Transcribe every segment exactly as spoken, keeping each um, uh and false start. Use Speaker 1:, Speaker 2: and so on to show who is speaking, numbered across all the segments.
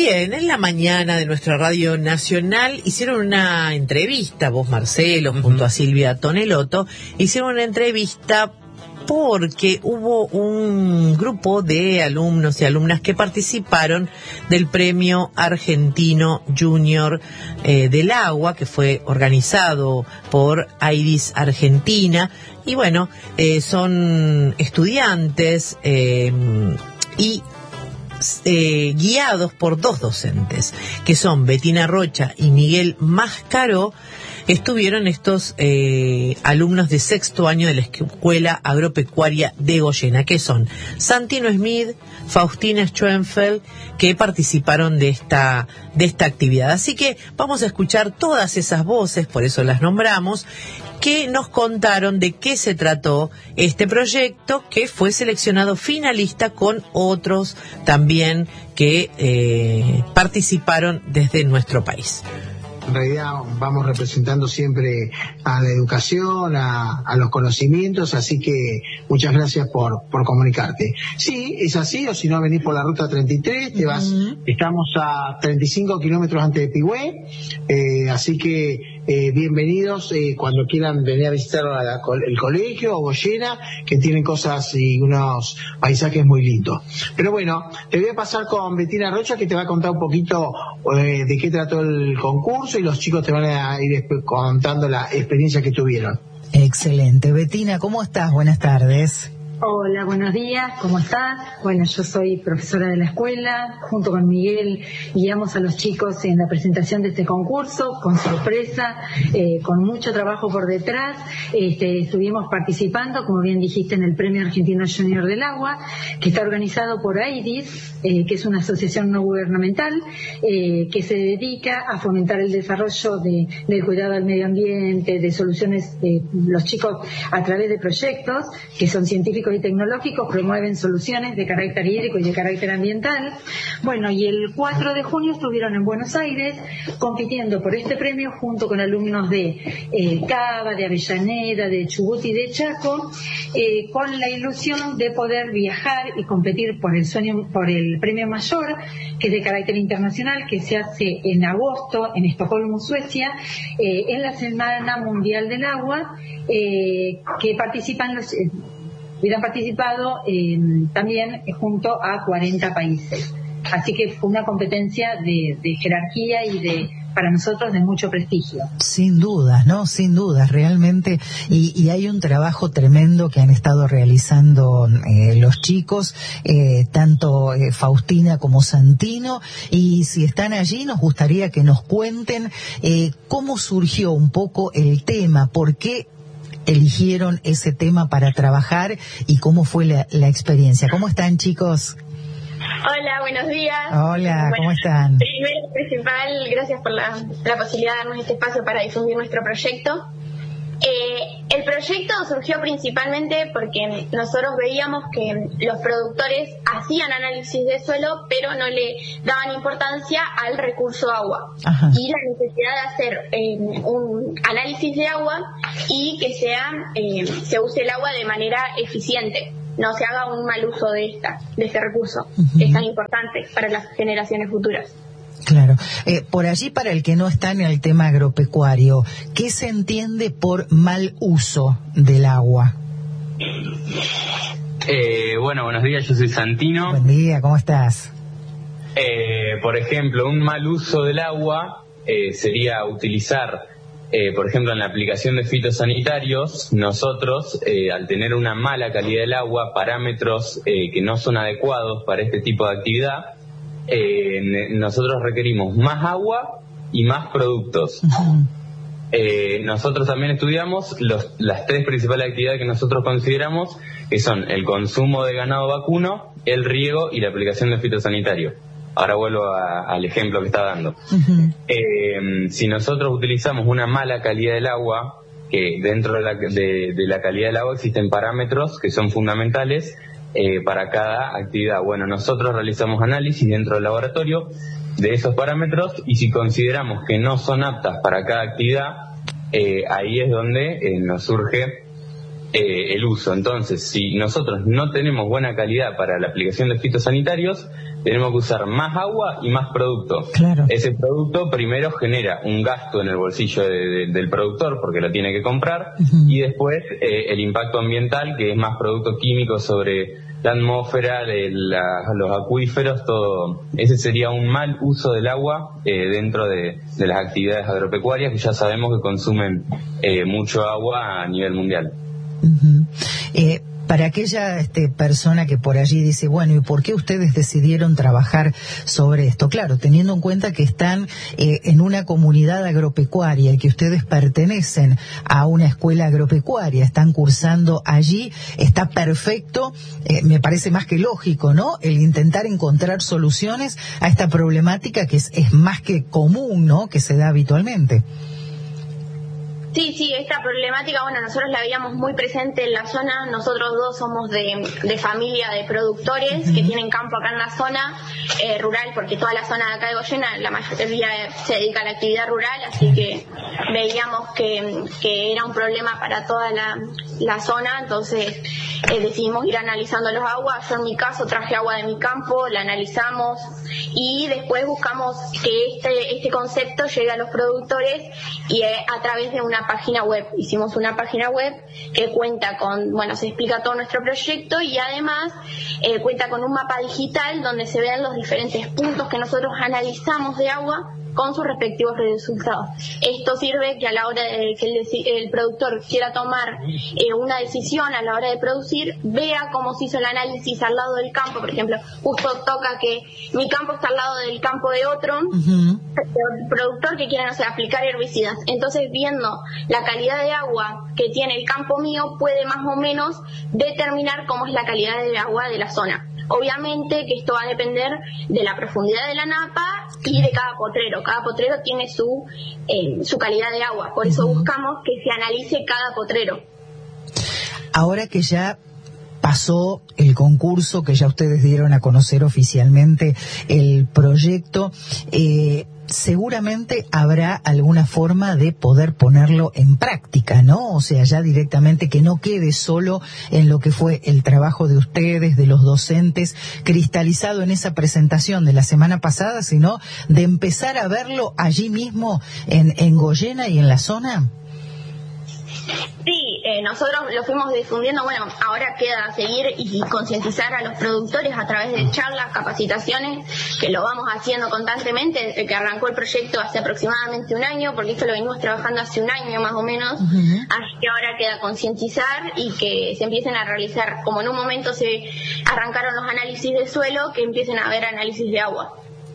Speaker 1: Bien, en la mañana de nuestra radio nacional hicieron una entrevista, vos Marcelo, uh-huh. junto a Silvia Tonelotto, hicieron una entrevista porque hubo un grupo de alumnos y alumnas que participaron del Premio Argentino Junior eh, del Agua, que fue organizado por AIDIS Argentina, y bueno, eh, son estudiantes eh, y Eh, guiados por dos docentes, que son Betina Rocha y Miguel Mascaró. Estuvieron estos eh, alumnos de sexto año de la Escuela Agropecuaria de Goyena, que son Santino Smith, Faustina Schoenfeld, que participaron de esta, de esta actividad. Así que vamos a escuchar todas esas voces, por eso las nombramos, que nos contaron de qué se trató este proyecto, que fue seleccionado finalista con otros también que eh, participaron desde nuestro país.
Speaker 2: En realidad vamos representando siempre a la educación, a, a los conocimientos, así que muchas gracias por, por comunicarte. Sí, es así, o si no venís por la ruta treinta y tres, te vas, uh-huh. estamos a treinta y cinco kilómetros antes de Pigüé, eh, así que eh, bienvenidos eh, cuando quieran venir a visitar a la, el colegio o Goyena, que tienen cosas y unos paisajes muy lindos. Pero bueno, te voy a pasar con Betina Rocha, que te va a contar un poquito eh, de qué trató el concurso, y los chicos te van a ir contando la experiencia que tuvieron.
Speaker 3: Excelente. Betina, ¿cómo estás? Buenas tardes.
Speaker 4: Hola, buenos días, ¿cómo estás? Bueno, yo soy profesora de la escuela, junto con Miguel guiamos a los chicos en la presentación de este concurso, con sorpresa, eh, con mucho trabajo por detrás. Este, estuvimos participando, como bien dijiste, en el Premio Argentino Junior del Agua, que está organizado por AIDIS, eh, que es una asociación no gubernamental, eh, que se dedica a fomentar el desarrollo de, del cuidado al medio ambiente, de soluciones de los chicos a través de proyectos que son científicos y tecnológicos, promueven soluciones de carácter hídrico y de carácter ambiental. Bueno, y el cuatro de junio estuvieron en Buenos Aires compitiendo por este premio junto con alumnos de eh, Cava, de Avellaneda, de Chubut y de Chaco, eh, con la ilusión de poder viajar y competir por el sueño, por el premio mayor, que es de carácter internacional, que se hace en agosto en Estocolmo, Suecia, eh, en la Semana Mundial del Agua, eh, que participan los eh, y han participado eh, también junto a cuarenta países. Así que fue una competencia de, de jerarquía y de, para nosotros, de mucho prestigio.
Speaker 3: Sin dudas, ¿no? Sin dudas, realmente. Y, y hay un trabajo tremendo que han estado realizando eh, los chicos, eh, tanto eh, Faustina como Santino. Y si están allí, nos gustaría que nos cuenten eh, cómo surgió un poco el tema, por qué eligieron ese tema para trabajar y cómo fue la, la experiencia. ¿Cómo están, chicos?
Speaker 5: Hola, buenos días.
Speaker 3: Hola,
Speaker 5: bueno,
Speaker 3: ¿cómo están?
Speaker 5: Primero y principal, gracias por la, la posibilidad de darnos este espacio para difundir nuestro proyecto. Eh, el proyecto surgió principalmente porque nosotros veíamos que los productores hacían análisis de suelo, pero no le daban importancia al recurso agua. Ajá. Y la necesidad de hacer eh, un análisis de agua y que sea eh, se use el agua de manera eficiente, no se haga un mal uso de esta de este recurso, uh-huh. que es tan importante para las generaciones futuras.
Speaker 3: Claro. Eh, por allí, para el que no está en el tema agropecuario, ¿qué se entiende por mal uso del agua?
Speaker 6: Eh, bueno, buenos días, yo soy Santino.
Speaker 3: Buen día, ¿cómo estás?
Speaker 6: Eh, por ejemplo, un mal uso del agua eh, sería utilizar, eh, por ejemplo, en la aplicación de fitosanitarios, nosotros, eh, al tener una mala calidad del agua, parámetros eh, que no son adecuados para este tipo de actividad, Eh, nosotros requerimos más agua y más productos. Uh-huh. Eh, nosotros también estudiamos los, las tres principales actividades que nosotros consideramos, que son el consumo de ganado vacuno, el riego y la aplicación de fitosanitario. Ahora vuelvo a, al ejemplo que estaba dando. Uh-huh. Eh, si nosotros utilizamos una mala calidad del agua, que dentro de la, de, de la calidad del agua existen parámetros que son fundamentales Eh, para cada actividad. Bueno, nosotros realizamos análisis dentro del laboratorio de esos parámetros y si consideramos que no son aptas para cada actividad, eh, ahí es donde eh, nos surge eh, el uso. Entonces, si nosotros no tenemos buena calidad para la aplicación de fitosanitarios, tenemos que usar más agua y más producto.
Speaker 3: Claro.
Speaker 6: Ese producto primero genera un gasto en el bolsillo de, de, del productor porque lo tiene que comprar, uh-huh. y después eh, el impacto ambiental, que es más producto químico sobre la atmósfera, de la, los acuíferos, todo. Ese sería un mal uso del agua eh, dentro de, de las actividades agropecuarias, que ya sabemos que consumen eh, mucho agua a nivel mundial.
Speaker 3: Uh-huh. Eh, para aquella este, persona que por allí dice, bueno, ¿y por qué ustedes decidieron trabajar sobre esto? Claro, teniendo en cuenta que están eh, en una comunidad agropecuaria y que ustedes pertenecen a una escuela agropecuaria, están cursando allí, está perfecto, eh, me parece más que lógico, ¿no? El intentar encontrar soluciones a esta problemática que es, es más que común, ¿no? Que se da habitualmente.
Speaker 5: Sí, sí, esta problemática, bueno, nosotros la veíamos muy presente en la zona. Nosotros dos somos de, de familia de productores uh-huh. que tienen campo acá en la zona eh, rural, porque toda la zona de acá de Goyena, la mayoría se dedica a la actividad rural, así que veíamos que, que era un problema para toda la, la zona. Entonces eh, decidimos ir analizando los aguas. Yo en mi caso traje agua de mi campo, la analizamos y después buscamos que este, este concepto llegue a los productores y eh, a través de una página web. Hicimos una página web que cuenta con, bueno, se explica todo nuestro proyecto y además eh, cuenta con un mapa digital donde se ven los diferentes puntos que nosotros analizamos de agua con sus respectivos resultados. Esto sirve que a la hora de que el, el productor quiera tomar eh, una decisión a la hora de producir, vea cómo se hizo el análisis al lado del campo. Por ejemplo, justo toca que mi campo está al lado del campo de otro, uh-huh. el productor que quiera, no sé, aplicar herbicidas. Entonces, viendo la calidad de agua que tiene el campo mío, puede más o menos determinar cómo es la calidad de agua de la zona. Obviamente que esto va a depender de la profundidad de la napa y de cada potrero. Cada potrero tiene su eh, su calidad de agua. Por eso uh-huh. buscamos que se analice cada potrero.
Speaker 3: Ahora que ya pasó el concurso, que ya ustedes dieron a conocer oficialmente el proyecto, eh, seguramente habrá alguna forma de poder ponerlo en práctica, ¿no? O sea, ya directamente que no quede solo en lo que fue el trabajo de ustedes, de los docentes, cristalizado en esa presentación de la semana pasada, sino de empezar a verlo allí mismo en, en Goyena y en la zona.
Speaker 5: Sí, eh, nosotros lo fuimos difundiendo. Bueno, ahora queda seguir y concientizar a los productores a través de charlas, capacitaciones, que lo vamos haciendo constantemente desde que arrancó el proyecto hace aproximadamente un año, porque esto lo venimos trabajando hace un año más o menos. Uh-huh. Así que ahora queda concientizar y que se empiecen a realizar, como en un momento se arrancaron los análisis de suelo, que empiecen a haber análisis de agua.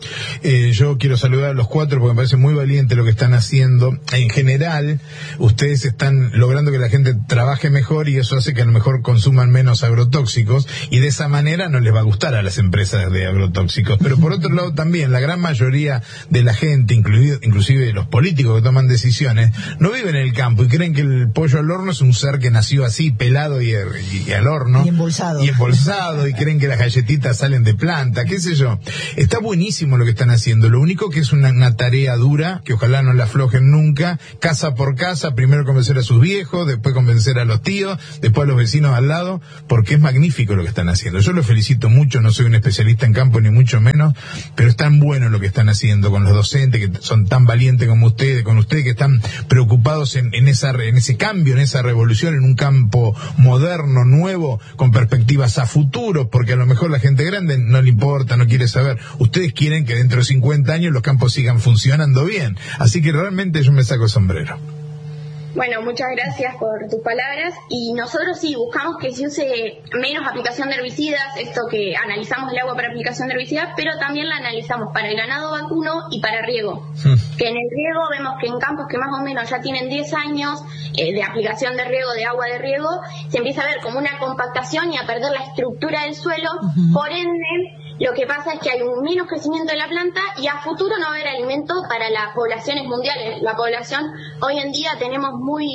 Speaker 7: Eh, yo quiero saludar a los cuatro porque me parece muy valiente lo que están haciendo. En general, ustedes están logrando que la gente trabaje mejor y eso hace que a lo mejor consuman menos agrotóxicos y de esa manera no les va a gustar a las empresas de agrotóxicos. Pero por otro lado también, la gran mayoría de la gente, incluido, inclusive los políticos que toman decisiones, no viven en el campo y creen que el pollo al horno es un ser que nació así, pelado y, y, y al horno.
Speaker 3: Y embolsado.
Speaker 7: Y embolsado y creen que las galletitas salen de planta, qué sé yo. Está buenísimo lo que están haciendo. Lo único que es una, una tarea dura, que ojalá no la aflojen nunca, casa por casa, primero convencer a sus viejos, después convencer a los tíos, después a los vecinos al lado, porque es magnífico lo que están haciendo. Yo los felicito mucho, no soy un especialista en campo ni mucho menos, pero es tan bueno lo que están haciendo con los docentes que son tan valientes como ustedes, con ustedes que están preocupados en, en esa en ese cambio, en esa revolución, en un campo moderno, nuevo, con perspectivas a futuro, porque a lo mejor la gente grande no le importa, no quiere saber. Ustedes quieren que dentro de cincuenta años los campos sigan funcionando bien. Así que realmente yo me saco el sombrero.
Speaker 5: Bueno, muchas gracias por tus palabras. Y nosotros sí buscamos que se use menos aplicación de herbicidas, esto que analizamos el agua para aplicación de herbicidas, pero también la analizamos para el ganado vacuno y para riego. Hmm. Que en el riego vemos que en campos que más o menos ya tienen diez años eh, de aplicación de riego, de agua de riego, se empieza a ver como una compactación y a perder la estructura del suelo. Uh-huh. Por ende, lo que pasa es que hay un menos crecimiento de la planta y a futuro no va a haber alimento para las poblaciones mundiales. La población, hoy en día tenemos muy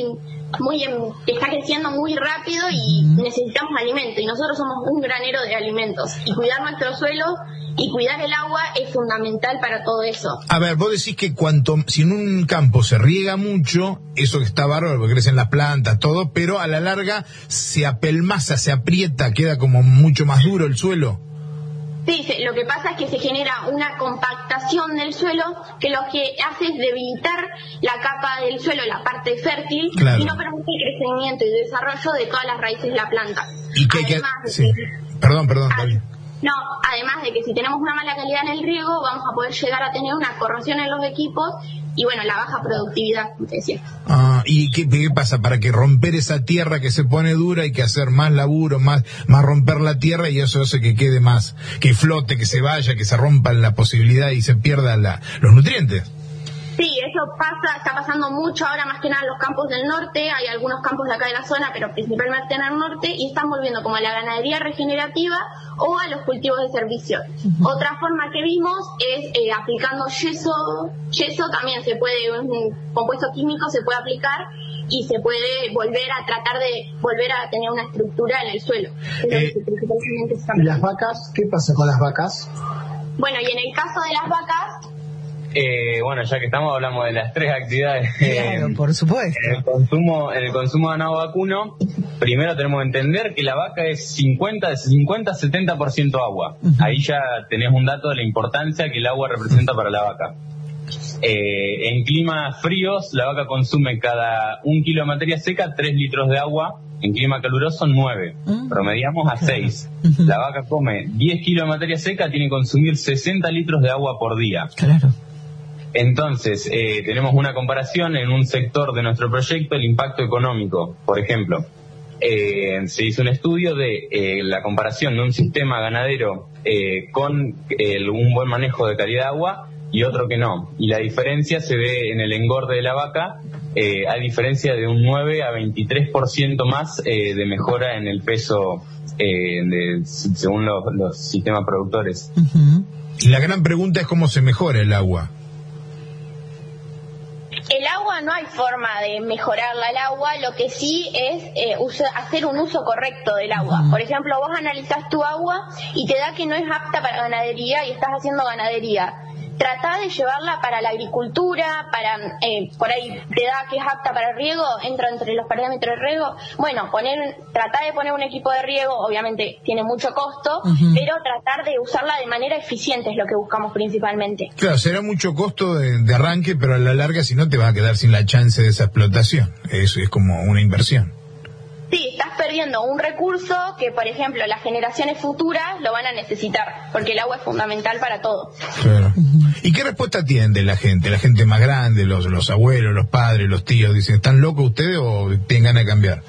Speaker 5: muy en- que está creciendo muy rápido y necesitamos alimento, y nosotros somos un granero de alimentos, y cuidar nuestro suelo y cuidar el agua es fundamental para todo eso.
Speaker 7: A ver, vos decís que cuanto, si en un campo se riega mucho, eso está bárbaro, porque crecen las plantas, todo, pero a la larga se apelmaza, se aprieta, queda como mucho más duro el suelo.
Speaker 5: Sí, se- lo que pasa es que se genera una compactación del suelo que lo que hace es debilitar la capa del suelo, la parte fértil,
Speaker 7: Claro.
Speaker 5: y no permite el crecimiento y desarrollo de todas las raíces de la planta.
Speaker 7: Y que, que
Speaker 5: Además de
Speaker 7: sí.
Speaker 5: que-
Speaker 7: Perdón, perdón,
Speaker 5: Ah,
Speaker 7: David.
Speaker 5: No, además de que si tenemos una mala calidad en el riego, vamos a poder llegar a tener una corrosión en los equipos y, bueno, la baja productividad, como te decía.
Speaker 7: Ah, ¿y qué, qué pasa? Para que romper esa tierra que se pone dura hay que hacer más laburo, más, más romper la tierra, y eso hace que quede más, que flote, que se vaya, que se rompa la posibilidad y se pierdan la, los nutrientes.
Speaker 5: Sí, eso pasa, está pasando mucho ahora, más que nada en los campos del norte. Hay algunos campos de acá de la zona, pero principalmente en el norte, y están volviendo como a la ganadería regenerativa o a los cultivos de servicio. Otra forma que vimos es eh, aplicando yeso. Yeso también se puede, un compuesto químico se puede aplicar y se puede volver a tratar de volver a tener una estructura en el suelo. Es lo
Speaker 7: Eh,
Speaker 5: que principalmente se está
Speaker 2: ¿Y las vacas? ¿Qué pasa con las vacas?
Speaker 5: Bueno, y en el caso de las vacas,
Speaker 6: Eh, bueno, ya que estamos, hablamos de las tres actividades.
Speaker 3: Claro,
Speaker 6: Eh,
Speaker 3: por supuesto.
Speaker 6: En el consumo, en el consumo de ganado vacuno, primero tenemos que entender que la vaca es cincuenta a setenta por ciento agua. Ahí ya tenés un dato de la importancia que el agua representa para la vaca. Eh, en climas fríos, la vaca consume cada un kilo de materia seca tres litros de agua. En clima caluroso, nueve.
Speaker 3: Mm.
Speaker 6: Promediamos a seis.
Speaker 3: Ujú.
Speaker 6: La vaca come diez kilos de materia seca, tiene que consumir sesenta litros de agua por día.
Speaker 3: Claro.
Speaker 6: Entonces, eh, tenemos una comparación en un sector de nuestro proyecto, el impacto económico. Por ejemplo, eh, se hizo un estudio de eh, la comparación de un sistema ganadero eh, con el- un buen manejo de calidad de agua y otro que no. Y la diferencia se ve en el engorde de la vaca, eh, a diferencia de un nueve a veintitrés por ciento más eh, de mejora en el peso eh, de, según los, los sistemas productores.
Speaker 3: Ujú.
Speaker 7: Y la gran pregunta es cómo se mejora el agua.
Speaker 5: el agua no hay forma de mejorarla el agua, lo que sí es eh, usa- hacer un uso correcto del agua. Por ejemplo, vos analizás tu agua y te da que no es apta para ganadería y estás haciendo ganadería. Tratá de llevarla para la agricultura, para eh, por ahí te da que es apta para el riego, entra entre los parámetros de riego. Bueno, poner, tratá de poner un equipo de riego, obviamente tiene mucho costo,
Speaker 3: Ujú.
Speaker 5: pero tratar de usarla de manera eficiente es lo que buscamos principalmente.
Speaker 7: Claro, será mucho costo de, de arranque, pero a la larga si no te vas a quedar sin la chance de esa explotación. Eso es como una inversión.
Speaker 5: Sí, estás perdiendo un recurso que, por ejemplo, las generaciones futuras lo van a necesitar, porque el agua es fundamental para todo.
Speaker 7: Claro. ¿Y qué respuesta tienen de la gente? La gente más grande, los, los abuelos, los padres, los tíos, dicen, ¿están locos ustedes o tienen ganas de cambiar?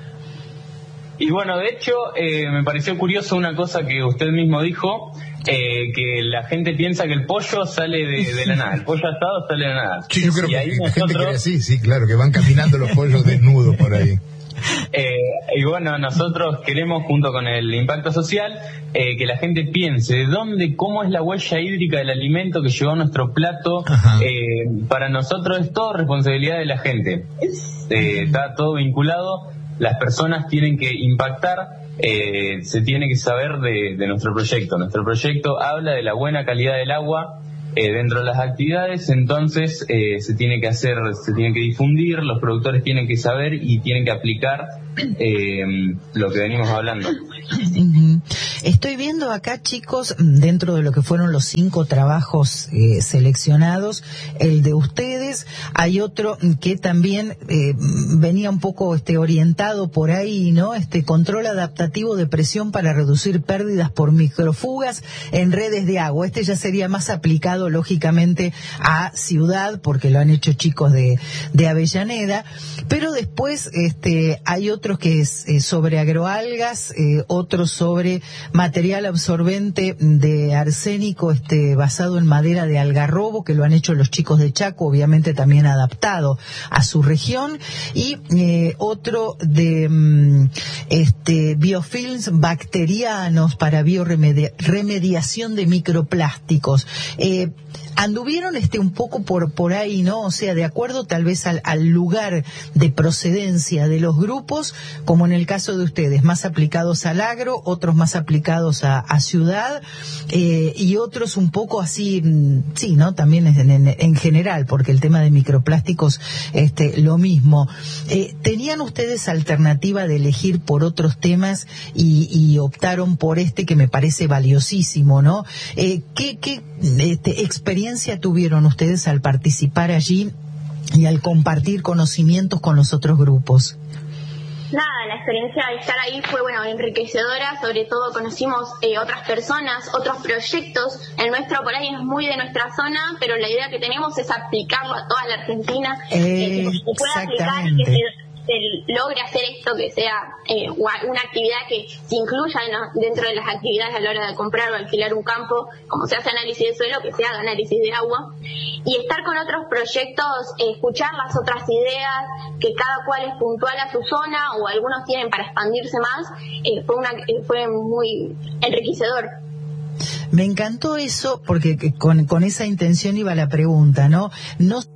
Speaker 6: Y bueno, de hecho, eh, me pareció curioso una cosa que usted mismo dijo, eh, que la gente piensa que el pollo sale de, de la nada, el pollo asado sale de la nada.
Speaker 7: Sí, yo creo
Speaker 6: Y
Speaker 7: que
Speaker 6: ahí
Speaker 7: la gente
Speaker 6: nosotros-
Speaker 7: cree así, sí, claro, que van caminando los pollos desnudos por ahí.
Speaker 6: Eh, y bueno, nosotros queremos, junto con el impacto social, eh, que la gente piense de dónde, cómo es la huella hídrica del alimento que llegó a nuestro plato.
Speaker 7: Ajá.
Speaker 6: Eh, para nosotros es todo responsabilidad de la gente. Eh, está todo vinculado. Las personas tienen que impactar, eh, se tiene que saber de, de nuestro proyecto. Nuestro proyecto habla de la buena calidad del agua eh, dentro de las actividades, entonces eh, se tiene que hacer, se tiene que difundir, los productores tienen que saber y tienen que aplicar eh, lo que venimos hablando.
Speaker 3: Ujú. Estoy viendo acá, chicos, dentro de lo que fueron los cinco trabajos eh, seleccionados, el de ustedes, hay otro que también eh, venía un poco este orientado por ahí, ¿no? Este control adaptativo de presión para reducir pérdidas por microfugas en redes de agua. Este ya sería más aplicado, lógicamente, a ciudad, porque lo han hecho chicos de, de Avellaneda, pero después este hay otros que es eh, sobre agroalgas, eh, otros sobre material absorbente de arsénico este, basado en madera de algarrobo, que lo han hecho los chicos de Chaco, obviamente también adaptado a su región, y eh, otro de mm, este, biofilms bacterianos para bioremediación de microplásticos. Eh, anduvieron este un poco por por ahí, ¿no? O sea, de acuerdo tal vez al, al lugar de procedencia de los grupos, como en el caso de ustedes, más aplicados al agro, otros más aplicados a, a ciudad, eh, y otros un poco así, sí, ¿no? También en, en, en general, porque el tema de microplásticos, este, lo mismo. Eh, ¿Tenían ustedes alternativa de elegir por otros temas y, y optaron por este que me parece valiosísimo, ¿no? Eh, ¿Qué, qué este, experiencia tuvieron ustedes al participar allí y al compartir conocimientos con los otros grupos?
Speaker 5: Nada, la experiencia de estar ahí fue, bueno, enriquecedora. Sobre todo conocimos eh, otras personas, otros proyectos. El nuestro por ahí es muy de nuestra zona, pero la idea que tenemos es aplicarlo a toda la Argentina,
Speaker 3: eh,
Speaker 5: eh, que se pueda aplicar y que se se logre hacer esto, que sea eh, una actividad que se incluya en lo, dentro de las actividades a la hora de comprar o alquilar un campo, como se hace análisis de suelo, que se haga análisis de agua, y estar con otros proyectos, eh, escuchar las otras ideas, que cada cual es puntual a su zona o algunos tienen para expandirse más, eh, fue, una, eh, fue muy enriquecedor.
Speaker 3: Me encantó eso porque con, con esa intención iba la pregunta, ¿no? No